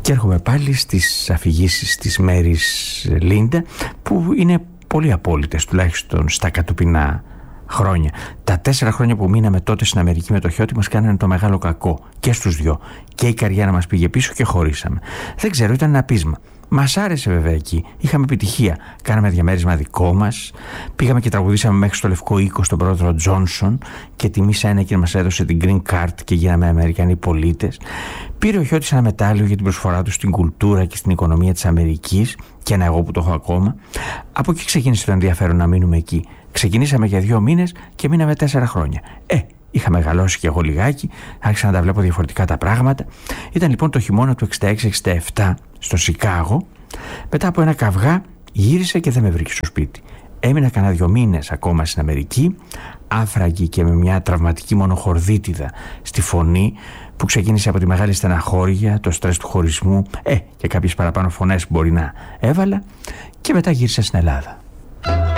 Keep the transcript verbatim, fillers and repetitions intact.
Και έρχομαι πάλι στις αφηγήσεις της Μέρις Λίντα, που είναι πολύ απόλυτες, τουλάχιστον στα κατοπινά χρόνια. Τα τέσσερα χρόνια που μείναμε τότε στην Αμερική με το Χιώτη μας κάνανε το μεγάλο κακό και στους δυο. Και η καριέρα μας πήγε πίσω και χωρίσαμε. Δεν ξέρω, ήταν ένα πείσμα. Μας άρεσε βέβαια εκεί. Είχαμε επιτυχία. Κάναμε διαμέρισμα δικό μας. Πήγαμε και τραγουδήσαμε μέχρι στο Λευκό Οίκο στον πρόεδρο Τζόνσον και τιμήσα ένα και μας έδωσε την Green Card και γίναμε Αμερικανοί πολίτες. Πήρε ο Χιώτης ένα μετάλλιο για την προσφορά του στην κουλτούρα και στην οικονομία της Αμερικής, και ένα εγώ που το έχω ακόμα. Από εκεί ξεκίνησε το ενδιαφέρον να μείνουμε εκεί. Ξεκινήσαμε για δύο μήνες και μείναμε τέσσερα χρόνια. Ε, είχα μεγαλώσει κι εγώ λιγάκι, άρχισα να τα βλέπω διαφορετικά τα πράγματα. Ήταν λοιπόν το χειμώνα του εξήντα έξι εξήντα επτά στο Σικάγο. Μετά από ένα καυγά γύρισε και δεν με βρήκε στο σπίτι. Έμεινα κανένα δυο μήνες ακόμα στην Αμερική, άφραγη και με μια τραυματική μονοχορδίτιδα στη φωνή που ξεκίνησε από τη μεγάλη στεναχώρια, το στρες του χωρισμού, ε, και κάποιες παραπάνω φωνές που μπορεί να έβαλα, και μετά γύρισα στην Ελλάδα.